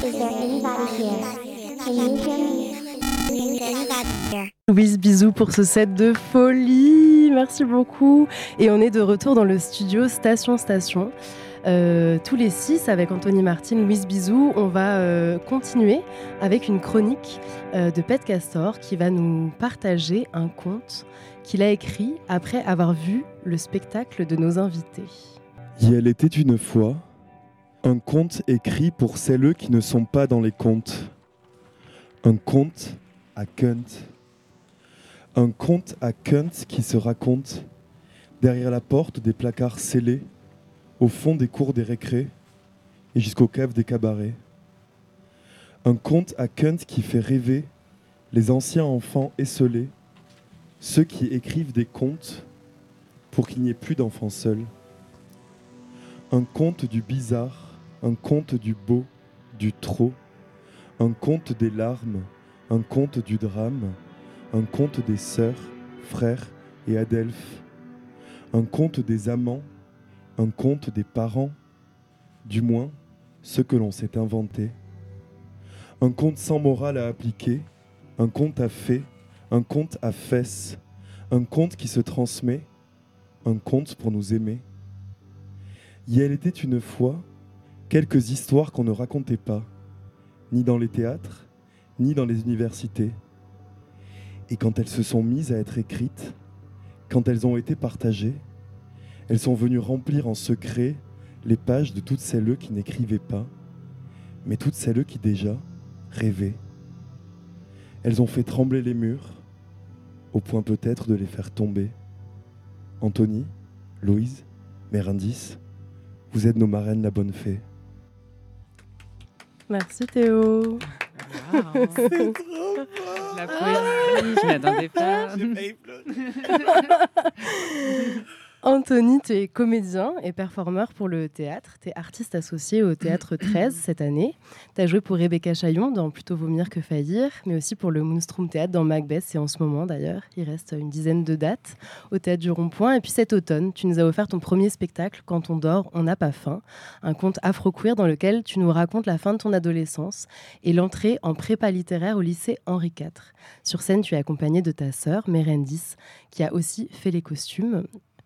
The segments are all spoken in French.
Is there anybody here? Can you hear me? Is there anybody here? Louise, bisous pour ce set de folie, merci beaucoup. Et on est de retour dans le studio Station. Tous les 6 avec Anthony Martin, Louise Bisous, on va continuer avec une chronique de Pet Castor qui va nous partager un conte qu'il a écrit après avoir vu le spectacle de nos invités. Il était une fois un conte écrit pour celles qui ne sont pas dans les contes. Un conte à Kunt. Un conte à Kunt qui se raconte derrière la porte des placards scellés, au fond des cours des récrés et jusqu'aux caves des cabarets. Un conte à Kunt qui fait rêver les anciens enfants esselés, ceux qui écrivent des contes pour qu'il n'y ait plus d'enfants seuls. Un conte du bizarre, un conte du beau, du trop, un conte des larmes, un conte du drame, un conte des sœurs, frères et adelphes, un conte des amants, un conte des parents, du moins ce que l'on s'est inventé. Un conte sans morale à appliquer, un conte à fées, un conte à fesses, un conte qui se transmet, un conte pour nous aimer. Il était une fois quelques histoires qu'on ne racontait pas, ni dans les théâtres, ni dans les universités. Et quand elles se sont mises à être écrites, quand elles ont été partagées, elles sont venues remplir en secret les pages de toutes celles qui n'écrivaient pas, mais toutes celles qui déjà rêvaient. Elles ont fait trembler les murs, au point peut-être de les faire tomber. Anthony, Louise, Mère Indice, vous êtes nos marraines la bonne fée. Merci Théo. Wow. C'est trop fort. La poésie, je m'attendais pas. J'ai failli pleurer. Anthony, tu es comédien et performeur pour le théâtre. Tu es artiste associé au Théâtre 13 cette année. Tu as joué pour Rebecca Chaillon dans Plutôt vomir que faillir, mais aussi pour le Moonstrom Théâtre dans Macbeth. C'est en ce moment d'ailleurs. Il reste une dizaine de dates au Théâtre du Rond-Point. Et puis cet automne, tu nous as offert ton premier spectacle, Quand on dort, on n'a pas faim. Un conte afro-queer dans lequel tu nous racontes la fin de ton adolescence et l'entrée en prépa littéraire au lycée Henri IV. Sur scène, tu es accompagnée de ta sœur, Mérendis, qui a aussi fait les costumes.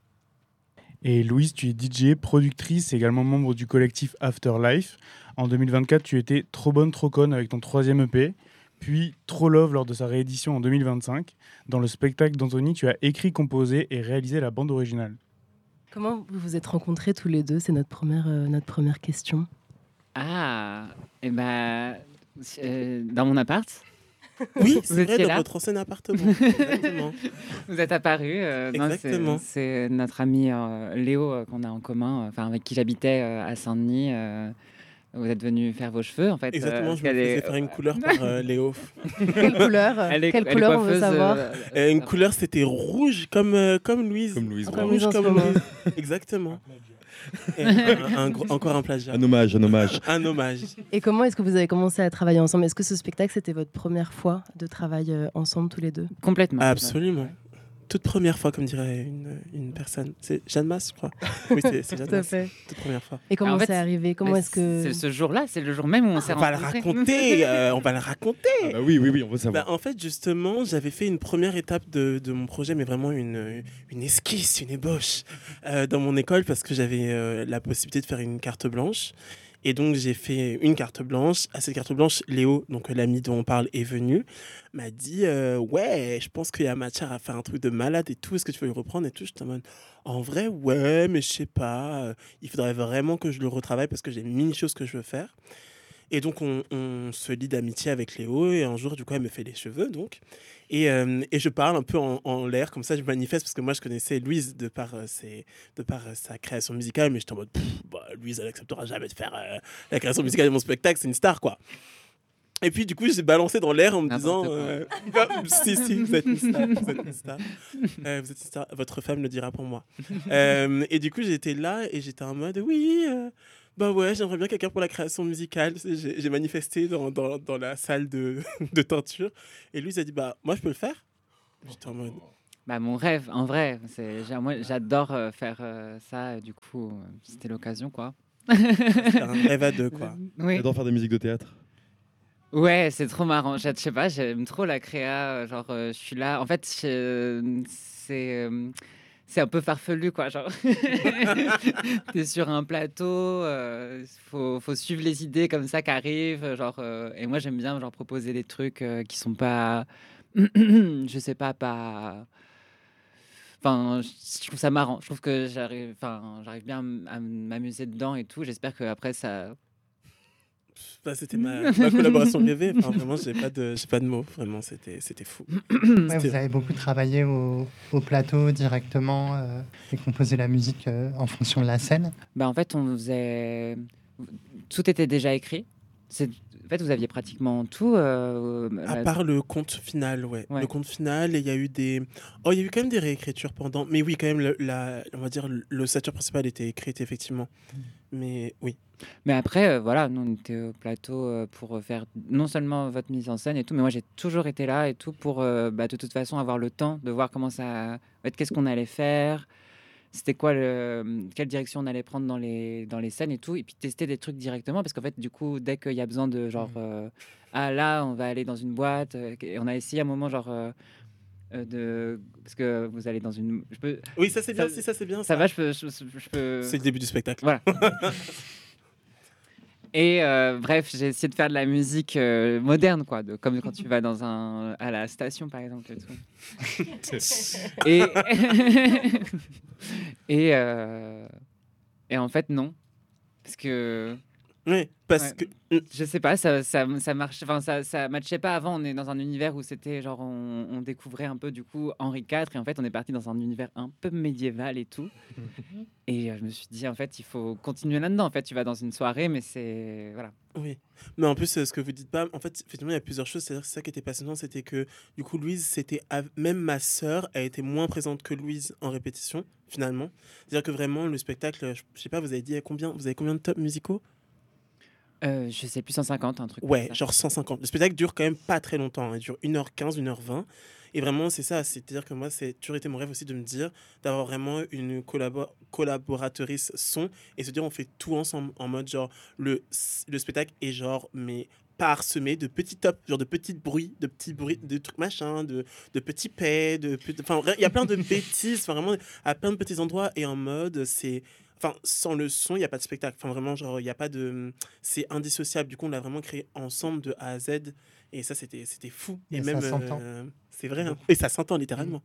Et Louise, tu es DJ, productrice, également membre du collectif Afterlife. En 2024, tu étais Trop bonne, trop conne avec ton 3e EP, puis Trop love lors de sa réédition en 2025. Dans le spectacle d'Anthony, tu as écrit, composé et réalisé la bande originale. Comment vous vous êtes rencontrés tous les deux ? C'est notre première question. Ah, et dans mon appart. Oui, c'est vrai, étiez dans là. votre ancien appartement. Exactement. Vous êtes apparu. Exactement. C'est notre ami Léo qu'on a en commun, avec qui j'habitais à Saint-Denis. Vous êtes venu faire vos cheveux, en fait. Exactement, je me faisais faire une couleur par Léo. Quelle couleur Quelle couleur on veut savoir Une couleur, c'était rouge, comme Louise. Comme Louise, Comme Rouge Louise en ce comme moment. Louise. Exactement. Et encore un plagiat. Un hommage. Un hommage. Et comment est-ce que vous avez commencé à travailler ensemble ? Est-ce que ce spectacle, c'était votre première fois de travail ensemble tous les deux ? Complètement. Absolument. Toute première fois, comme dirait une personne. C'est Jeanne Masse, je crois. Oui, c'est Jeanne Tout à Masse. fait. Toute première fois. Et comment En fait, c'est arrivé ? Comment est-ce que... C'est ce jour-là, c'est le jour même où on s'est On va le rencontrés. raconter. On va le raconter. Ah bah oui, on veut savoir. En fait, justement, j'avais fait une première étape de mon projet, mais vraiment une esquisse, une ébauche dans mon école parce que j'avais la possibilité de faire une carte blanche. Et donc, j'ai fait une carte blanche. À cette carte blanche, Léo, donc l'ami dont on parle, est venu, m'a dit ouais, je pense qu'il y a matière à faire un truc de malade et tout. Est-ce que tu veux le reprendre et tout? J'étais en mode, en vrai, ouais, mais je sais pas. Il faudrait vraiment que je le retravaille parce que j'ai mille choses que je veux faire. Et donc, on se lie d'amitié avec Léo. Et un jour, du coup, elle me fait les cheveux, donc. Et je parle un peu en l'air, comme ça, je manifeste, parce que moi, je connaissais Louise de par sa création musicale, mais j'étais en mode, Louise, elle acceptera jamais de faire la création musicale de mon spectacle, c'est une star, quoi. Et puis, du coup, j'ai balancé dans l'air en me disant, si, vous êtes une star, vous êtes une star. Vous êtes une star, votre femme le dira pour moi. Et du coup, j'étais là et j'étais en mode, oui, bah ouais, j'aimerais bien quelqu'un pour la création musicale. J'ai manifesté dans la salle de teinture. Et lui, il a dit, bah, moi, je peux le faire. J'étais en mode... Mon rêve, en vrai, moi, j'adore faire ça. Du coup, c'était l'occasion, quoi. C'est un rêve à deux, quoi. Oui. J'adore faire des musiques de théâtre. Ouais, c'est trop marrant. Je sais pas, j'aime trop la créa. Genre, je suis là. En fait, c'est un peu farfelu, quoi. Genre, t'es sur un plateau, faut suivre les idées comme ça qui arrivent. Genre, et moi, j'aime bien genre proposer des trucs qui sont pas, je sais pas. Enfin, je trouve ça marrant. Je trouve que j'arrive bien à m'amuser dedans et tout. J'espère que après ça. Bah, c'était ma collaboration rêvée. Enfin, vraiment, j'ai pas de mots. Vraiment, c'était fou. Ouais, vous avez beaucoup travaillé au plateau directement et composé la musique en fonction de la scène. Bah, en fait, tout était déjà écrit. En fait, vous aviez pratiquement tout. À part le conte final, ouais. Le conte final, et il y a eu il y a eu quand même des réécritures pendant. Mais oui, quand même, on va dire, l'ossature principale était écrite, effectivement. Mais oui. Mais après, voilà, nous, on était au plateau pour faire non seulement votre mise en scène et tout, mais moi, j'ai toujours été là et tout pour, de toute façon, avoir le temps de voir comment ça... En fait, qu'est-ce qu'on allait faire, c'était quoi quelle direction on allait prendre dans les scènes et tout, et puis tester des trucs directement, parce qu'en fait, du coup, dès qu'il y a besoin de genre... ah là, on va aller dans une boîte, et on a essayé à un moment, genre... parce que vous allez dans une... Oui, ça c'est bien, si ça c'est bien. Ça va, je peux... C'est le début du spectacle. Voilà. Et bref, j'ai essayé de faire de la musique moderne, quoi, comme quand tu vas à la station, par exemple. Et, et en fait, non. Parce que... Oui, parce que... Je sais pas, ça marche, enfin, ça matchait pas avant. On est dans un univers où c'était genre, on découvrait un peu du coup Henri IV, et en fait, on est parti dans un univers un peu médiéval et tout. Et je me suis dit, en fait, il faut continuer là-dedans. En fait, tu vas dans une soirée, mais c'est... Voilà. Oui, mais en plus, ce que vous dites pas, en fait, effectivement, il y a plusieurs choses. C'est-à-dire que c'est ça qui était passionnant, c'était que, du coup, Louise, même ma sœur a été moins présente que Louise en répétition, finalement. C'est-à-dire que vraiment, le spectacle, je sais pas, vous avez combien de tops musicaux? Je sais plus, 150, un truc. Ouais, genre 150. Le spectacle dure quand même pas très longtemps. Il dure 1h15, 1h20. Et vraiment, c'est ça. C'est-à-dire que moi, c'est toujours été mon rêve aussi de me dire, d'avoir vraiment une collaboratrice son et se dire, on fait tout ensemble en mode genre, le spectacle est genre, mais parsemé de petits tops, genre de petits bruits, de trucs machin, de petits paix, enfin, il y a plein de bêtises, enfin, vraiment, à plein de petits endroits et en mode, c'est... Enfin, sans le son, il n'y a pas de spectacle. Enfin, vraiment, genre, il n'y a pas de... C'est indissociable. Du coup, on l'a vraiment créé ensemble de A à Z. Et ça, c'était fou. Et même, ça s'entend. C'est vrai. Hein. Et ça s'entend, littéralement.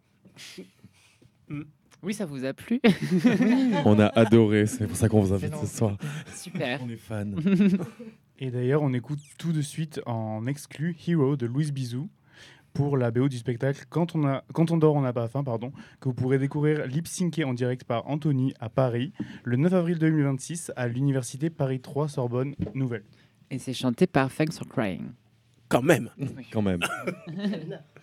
Oui, ça vous a plu? On a adoré. C'est pour ça qu'on vous invite ce soir. Super. On est fans. Et d'ailleurs, on écoute tout de suite en exclu Hero de Louise Bizou pour la BO du spectacle Quand on dort, on n'a pas faim, que vous pourrez découvrir lip-synké en direct par Anthony à Paris le 9 avril 2026 à l'université Paris 3 Sorbonne Nouvelle. Et c'est chanté par Thanks for Crying. Quand même. Quand même.